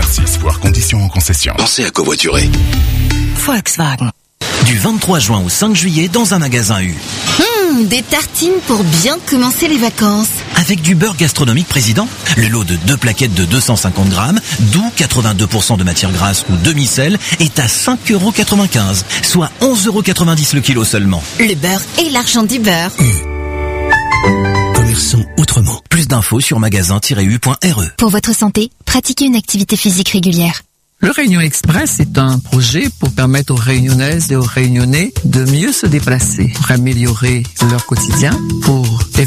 6, voire conditions en concession. Pensez à covoiturer. Volkswagen. Du 23 juin au 5 juillet dans un magasin U. Des tartines pour bien commencer les vacances. Avec du beurre gastronomique Président, le lot de 2 plaquettes de 250 grammes, d'où 82% de matière grasse ou demi-sel, est à 5,95 €, soit 11,90 € le kilo seulement. Le beurre et l'argent du beurre. Commerçons autrement. Plus d'infos sur magasin-u.re. Pour votre santé, pratiquez une activité physique régulière. Le Réunion Express est un projet pour permettre aux Réunionnaises et aux Réunionnais de mieux se déplacer, pour améliorer leur quotidien, pour